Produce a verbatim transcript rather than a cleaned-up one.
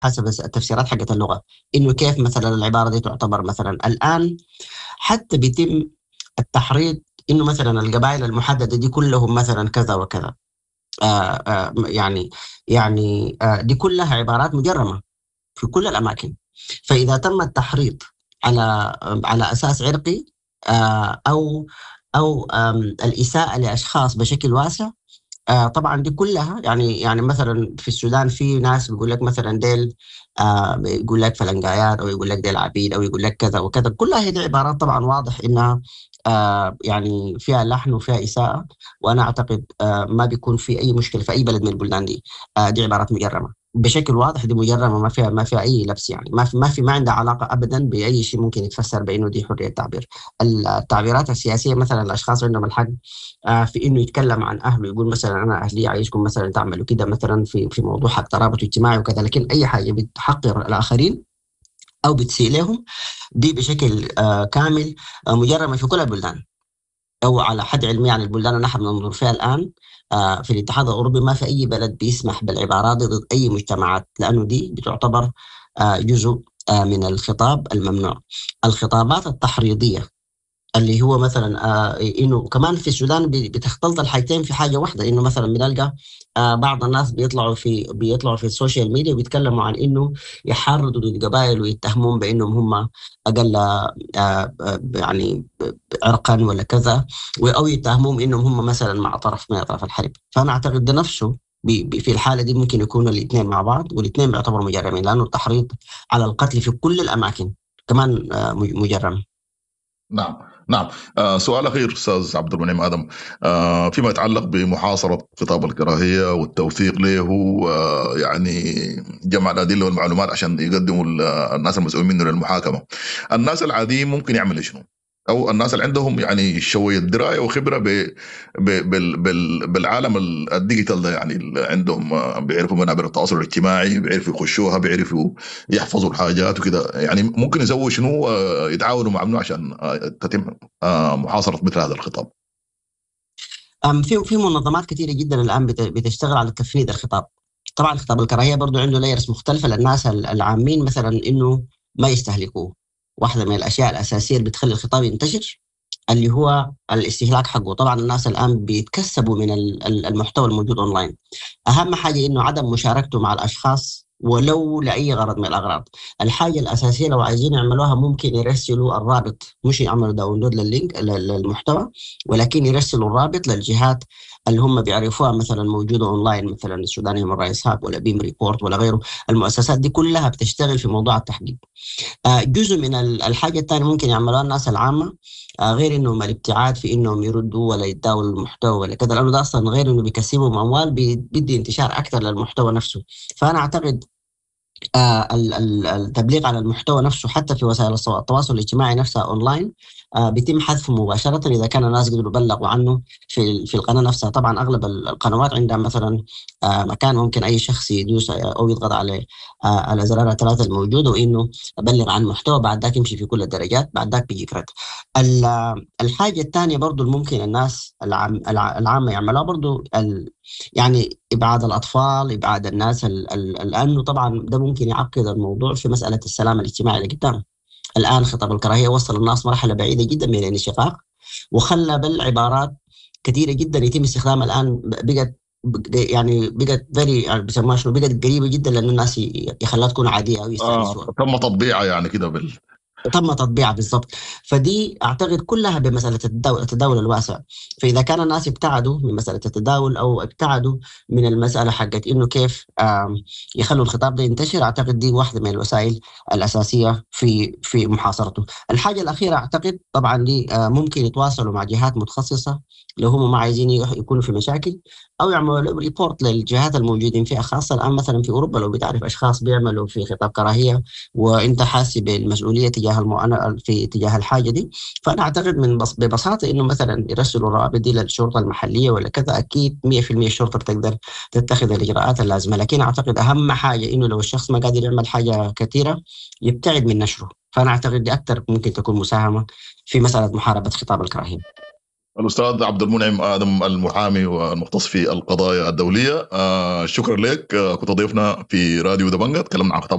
حسب التفسيرات حقت اللغة، إنه كيف مثلا العبارة دي تعتبر مثلا الآن حتى بيتم التحريض إنه مثلا القبائل المحددة دي كلهم مثلا كذا وكذا. آه آه يعني يعني آه دي كلها عبارات مجرمة في كل الأماكن. فإذا تم التحريض على على أساس عرقي آه أو أو آم، الإساءة لأشخاص بشكل واسع، آه طبعا دي كلها يعني يعني مثلا في السودان في ناس بيقول لك مثلا ديل آه يقول لك فلنقايات، او يقول لك ديل عبيد، او يقول لك كذا وكذا. كلها هذه عبارات طبعا واضح انها آه يعني فيها لحن وفيها اساءة. وانا اعتقد آه ما بيكون في اي مشكله في اي بلد من البلدان دي. آه دي عبارات مجرمه بشكل واضح، دي مجرمه، ما فيها ما فيها اي لبس، يعني ما في ما في ما عندها علاقه ابدا باي شيء ممكن يتفسر بانه دي حريه تعبير. التعبيرات السياسيه مثلا الاشخاص عندهم الحق آه، في انه يتكلم عن اهله، يقول مثلا انا اهلي عايزكم مثلا تعملوا كده مثلا في في موضوع حق ترابط اجتماعي وكذا. لكن اي حاجه بتحقر الاخرين او بتسيء لهم دي بشكل آه كامل آه مجرمه في كل البلدان، او على حد علمي عن البلدان اللي نحن بننظر فيها الان آه في الاتحاد الاوروبي. ما في اي بلد بيسمح بالعبارات دي ضد اي مجتمعات، لانه دي بتعتبر آه جزء آه من الخطاب الممنوع. الخطابات التحريضيه اللي هو مثلا آه انه كمان في السودان بي- بتختلط الحاجتين في حاجه واحده، انه مثلا بنلقى آه بعض الناس بيطلعوا في بيطلعوا في السوشيال ميديا وبيتكلموا عن انه يحرضوا ضد قبائل ويتهمون بانهم هم اقل آه آه يعني عرقا ولا كذا، و- او يتهمون انهم هم مثلا مع طرف من اطراف الحرب. فانا اعتقد ده نفسه بي- بي- في الحاله دي ممكن يكونوا الاثنين مع بعض، والاثنين بيعتبروا مجرمين، لانه التحريض على القتل في كل الاماكن كمان آه مج- مجرم. نعم. نعم. آه سؤال أخير أستاذ عبد المنعم آدم، آه فيما يتعلق بمحاصرة خطاب الكراهية والتوثيق له، آه يعني جمع الأدلة والمعلومات عشان يقدموا ال- الناس المسؤولين منه للمحاكمة. الناس العاديين ممكن يعملوا شنو؟ أو الناس اللي عندهم يعني شوية دراية وخبرة ب ب بال بال بالعالم ال- الديجيتال ده، يعني اللي عندهم آه، بيعرفوا منابر التواصل الاجتماعي، بيعرفوا يخشوها، بيعرفوا يحفظوا الحاجات وكده، يعني ممكن يسووا شنو؟ آه، يتعاونوا مع منو عشان آه، تتم آه، محاصرة مثل هذا الخطاب. أم في في منظمات كثيرة جدا الآن بت- بتشتغل على تفنيد الخطاب. طبعا خطاب الكراهية برضو عنده لايرز مختلفة للناس ال- العامين، مثلا إنه ما يستهلكوه. واحدة من الأشياء الأساسية اللي بتخلي الخطاب ينتشر اللي هو الاستهلاك حقه. طبعا الناس الآن بيتكسبوا من ال- ال- المحتوى الموجود أونلاين. أهم حاجة إنه عدم مشاركته مع الأشخاص ولو لأي غرض من الأغراض. الحاجة الأساسية لو عايزين يعملوها ممكن يرسلوا الرابط، مش يعملوا داونلود لللينك لل- للمحتوى، ولكن يرسلوا الرابط للجهات اللي هم بيعرفوها مثلا موجودة أونلاين، مثلا السودان هيومن رايتس هاب ولا بيم ريبورت ولا غيره. المؤسسات دي كلها بتشتغل في موضوع التحقيق. آه، جزء من ال- الحاجة الثانية ممكن يعملوها الناس العامة آه، غير انهم الابتعاد في انهم يردوا ولا يتداولوا المحتوى ولا كذا، لانه ده اصلا غير انه بيكسبهم اموال، بي- بيدي انتشار اكثر للمحتوى نفسه. فانا اعتقد آه، ال- ال- التبليغ عن المحتوى نفسه حتى في وسائل الصو- التواصل الاجتماعي نفسها اونلاين آه، بيتم حذفه مباشرة إذا كان الناس قدروا يبلغوا عنه في في القناة نفسها. طبعا أغلب ال- القنوات عندها مثلا آه، مكان ممكن أي شخص يدوس أو يضغط عليه آه، على زرار الثلاثة الموجودة، وإنه أبلغ عن محتوى، بعد ذاك يمشي في كل الدرجات، بعد ذاك بيجيك رد. ال- آه، الحاجة الثانية برضو اللي ممكن الناس العام الع- العامة يعملوها برضو ال- يعني إبعاد الأطفال، إبعاد الناس ال- ال- لأنه طبعا ده ممكن يعقد الموضوع في مسألة السلام الاجتماعي اللي قدام. الآن خطاب الكراهية وصل الناس مرحلة بعيدة جدا من الانشقاق، وخلى بالعبارات كثيرة جدا يتم استخدامها الآن بقت يعني بقت فيري يعني بيسموها شنو، بقت قريبة جدا لأنه الناس ي- يخلوها تكون عادية أو آه يستأنسوها. تم تطبيعها يعني كده بال تم تطبيعها بالضبط. فدي اعتقد كلها بمساله التداول, التداول الواسع. فاذا كان الناس ابتعدوا من مساله التداول او ابتعدوا من المساله حقت انه كيف آم، يخلوا الخطاب ده ينتشر، اعتقد دي واحده من الوسائل الاساسيه في في محاصرته. الحاجه الاخيره اعتقد طبعا دي آه، ممكن يتواصلوا مع جهات متخصصه لو هم ما عايزين يح- يكونوا في مشاكل، او يعملوا ريبورت للجهات الموجودين فيها، خاصه الان مثلا في اوروبا لو بتعرف اشخاص بيعملوا في خطاب كراهيه وانت حاسس بالمسؤوليه تجاه المؤامره في تجاه الحاجه دي. فانا اعتقد من بس ببساطه انه مثلا يرسلوا الروابط دي للشرطه المحليه ولا كذا، اكيد مية في المية الشرطه بتقدر تتخذ الاجراءات اللازمه. لكن اعتقد اهم حاجه انه لو الشخص ما قادر يعمل حاجه كثيره يبتعد من نشره. فانا اعتقد دي اكثر ممكن تكون مساهمه في مساله محاربه خطاب الكراهيه. الأستاذ عبد المنعم آدم المحامي والمختص في القضايا الدولية، آه شكرا لك. آه كنت ضيفنا في راديو دبنجة، تكلمنا عن خطاب